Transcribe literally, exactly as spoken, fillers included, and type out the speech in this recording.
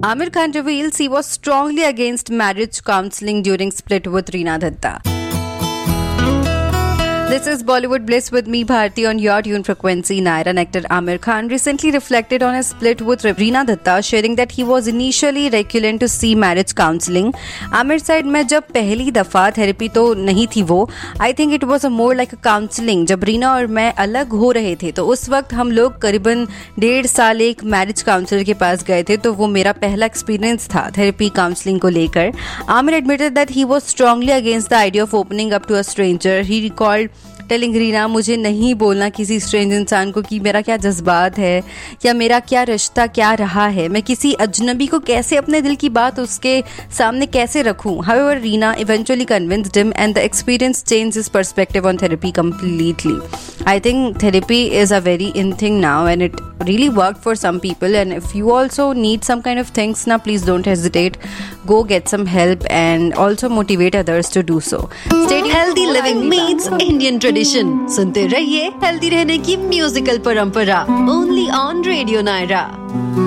Aamir Khan reveals he was strongly against marriage counseling during split with Reena Datta. This is Bollywood Bliss with me, Bharti, on your tune frequency. Naira actor Aamir Khan recently reflected on his split with Reena Datta, sharing that he was initially reluctant to see marriage counseling. Aamir said, मैं जब पहली दफा therapy तो नहीं थी वो, I think it was a more like a counseling. जब रीना और मैं अलग हो रहे थे तो उस वक्त हम लोग करीबन डेढ़ साल एक मैरिज काउंसलर के पास गए थे, तो वो मेरा पहला एक्सपीरियंस था थेरेपी काउंसलिंग को लेकर. Aamir admitted that he was strongly against the idea of opening up to a stranger. He recalled telling Reena, मुझे नहीं बोलना किसी स्ट्रेंज इंसान को कि मेरा क्या जज्बात है या मेरा क्या रिश्ता क्या रहा है. मैं किसी अजनबी को कैसे अपने दिल की बात उसके सामने कैसे रखूं. However, Reena eventually convinced him and the experience changed his perspective on therapy completely. I think therapy is a very in thing now and it really worked for some people, and if you also need some kind of things now, please don't hesitate. Go get some help and also motivate others to do so. Stay tuned. Healthy living meets Indian tradition. सुनते रहिए healthy रहने की musical परंपरा. Only on Radio Naira.